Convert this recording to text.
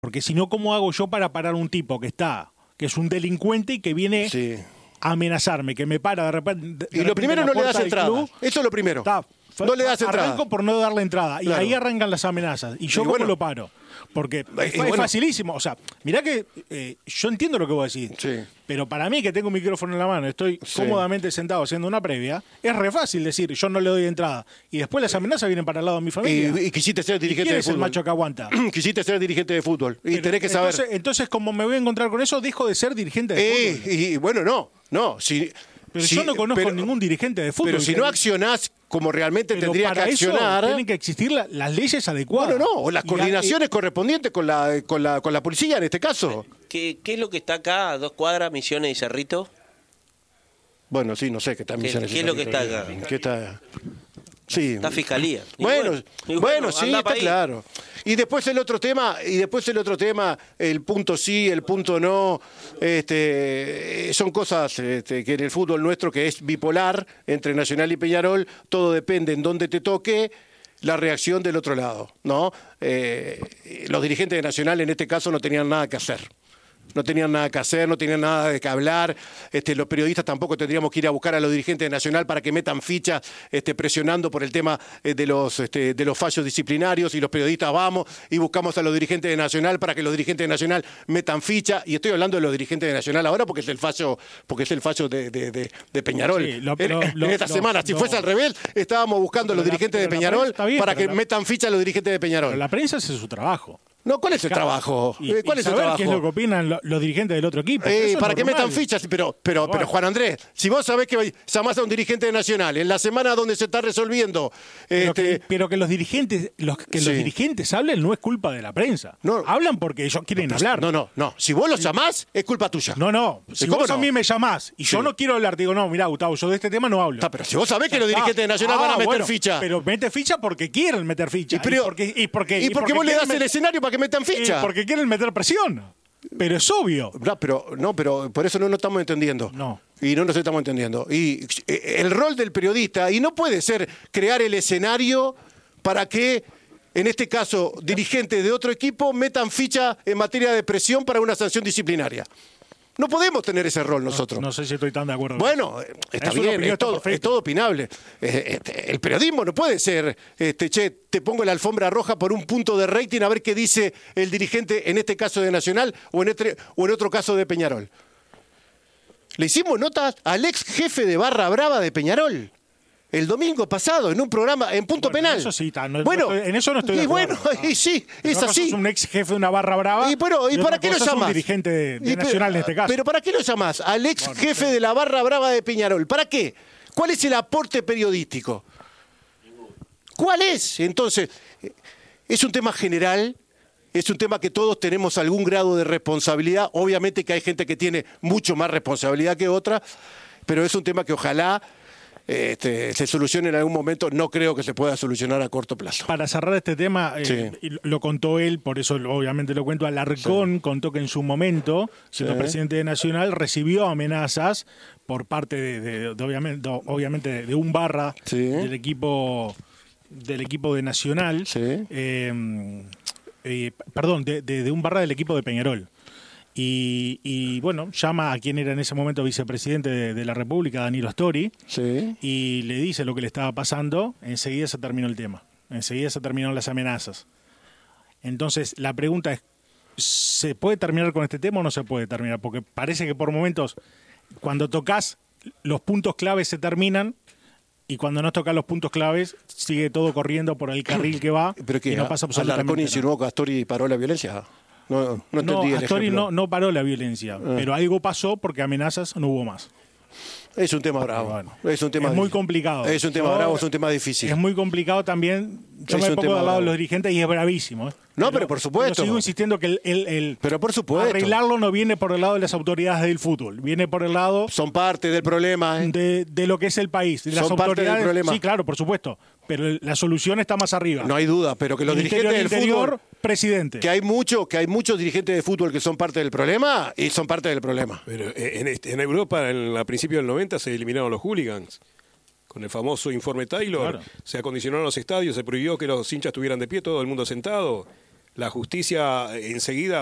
Porque si no, ¿cómo hago yo para parar un tipo que es un delincuente y que viene a amenazarme, que me para de repente? Y lo primero, no le das entrada. Eso es lo primero. No le das entrada. Arranco por no darle entrada. Claro. Y ahí arrancan las amenazas. ¿Y yo cómo lo paro? Porque es facilísimo. O sea, mirá que yo entiendo lo que vos decís. Sí. Pero para mí, que tengo un micrófono en la mano, estoy cómodamente sentado haciendo una previa, es re fácil decir, yo no le doy entrada. Y después las amenazas vienen para el lado de mi familia. Y quisiste ser dirigente de fútbol. ¿Quién es el macho que aguanta? Quisiste ser dirigente de fútbol. Y tenés que saber. Entonces, como me voy a encontrar con eso, dejo de ser dirigente de fútbol. Y bueno, no. Pero yo no conozco ningún dirigente de fútbol. Pero si no accionás como realmente tendría que accionar. Tienen que existir las leyes adecuadas. Bueno, o las coordinaciones correspondientes con la policía en este caso. ¿Qué es lo que está acá a 2 cuadras, Misiones y Cerrito? Bueno, sí, no sé qué está Misiones. ¿Qué es lo que está acá? ¿Qué está? Sí. Está Fiscalía. Bueno, sí, está claro. Y después el otro tema, el punto sí, el punto no, son cosas que en el fútbol nuestro, que es bipolar entre Nacional y Peñarol, todo depende en dónde te toque la reacción del otro lado, ¿no? Los dirigentes de Nacional en este caso no tenían nada que hacer. No tenían nada que hacer, no tenían nada de que hablar. Los periodistas tampoco tendríamos que ir a buscar a los dirigentes de Nacional para que metan ficha, presionando por el tema de los fallos disciplinarios, y los periodistas vamos y buscamos a los dirigentes de Nacional para que los dirigentes de Nacional metan ficha. Y estoy hablando de los dirigentes de Nacional ahora porque es el fallo de Peñarol. Sí, en esta semana, si fuese al revés, estábamos buscando a los dirigentes de Peñarol para que metan ficha a los dirigentes de Peñarol. Pero la prensa hace su trabajo. No, ¿cuál es el trabajo? ¿Cuál es el trabajo? ¿Qué es lo que opinan los dirigentes del otro equipo? Para que metan fichas, pero Juan Andrés, si vos sabés que llamás a un dirigente de Nacional en la semana donde se está resolviendo... Pero que los dirigentes los dirigentes hablen no es culpa de la prensa. No, hablan porque ellos quieren hablar. No. Si vos los llamás, es culpa tuya. No. Si vos a mí me llamás y yo no quiero hablar, digo, no, mirá, Gustavo, yo de este tema no hablo. Pero si vos sabés que los dirigentes de Nacional van a meter ficha. Pero mete ficha porque quieren meter ficha. ¿Y por qué vos le das el escenario para que metan ficha? Porque quieren meter presión. Pero es obvio. Pero por eso no nos estamos entendiendo. No. Y no nos estamos entendiendo. Y el rol del periodista, y no puede ser crear el escenario para que, en este caso, dirigentes de otro equipo metan ficha en materia de presión para una sanción disciplinaria. No podemos tener ese rol nosotros. No sé si estoy tan de acuerdo. Bueno, está bien, es todo opinable. El periodismo no puede ser, te pongo la alfombra roja por un punto de rating a ver qué dice el dirigente, en este caso de Nacional o en otro caso de Peñarol. Le hicimos notas al ex jefe de Barra Brava de Peñarol el domingo pasado, en un programa, en Punto Penal. Eso sí, en eso no estoy de acuerdo. Y sí, es así. Es un ex jefe de una Barra Brava. ¿Y para qué lo llamás? Un dirigente de Nacional en este caso. ¿Pero para qué lo llamás? Al ex jefe de la Barra Brava de Peñarol. ¿Para qué? ¿Cuál es el aporte periodístico? ¿Cuál es? Entonces, es un tema general. Es un tema que todos tenemos algún grado de responsabilidad. Obviamente que hay gente que tiene mucho más responsabilidad que otra, pero es un tema que ojalá se solucione en algún momento. No creo que se pueda solucionar a corto plazo. Para cerrar este tema, lo contó él, por eso obviamente lo cuento, Alarcón contó que en su momento, siendo presidente de Nacional, recibió amenazas por parte obviamente de un barra del equipo de Nacional, perdón, de un barra del equipo de Peñarol. Y bueno, llama a quien era en ese momento vicepresidente de la República, Danilo Astori, y le dice lo que le estaba pasando. Enseguida se terminó el tema, enseguida se terminaron las amenazas. Entonces la pregunta es, ¿se puede terminar con este tema o no se puede terminar? Porque parece que por momentos, cuando tocas los puntos claves se terminan, y cuando no tocan los puntos claves sigue todo corriendo por el carril que va. ¿Pero qué? Y no pasa absolutamente ¿Alarcón insinuó que Astori paró la violencia? No entendí el Astori ejemplo. no paró la violencia, pero algo pasó porque amenazas no hubo más. Es un tema bravo. Bueno, es un tema muy complicado. Es un tema bravo, es un tema difícil. Es muy complicado también. Yo me pongo al lado de los dirigentes y es bravísimo. Pero por supuesto. Pero sigo insistiendo que pero por supuesto. Arreglarlo no viene por el lado de las autoridades del fútbol, viene por el lado... Son parte del problema. De lo que es el país. De las son autoridades, parte del problema. Sí, claro, por supuesto. Pero la solución está más arriba. No hay duda, pero que los dirigentes del fútbol... presidente. Que hay muchos dirigentes de fútbol que son parte del problema y son parte del problema. Pero en Europa, a principios del 90, se eliminaron los hooligans. Con el famoso informe Taylor, se acondicionaron los estadios, se prohibió que los hinchas estuvieran de pie, todo el mundo sentado. la justicia enseguida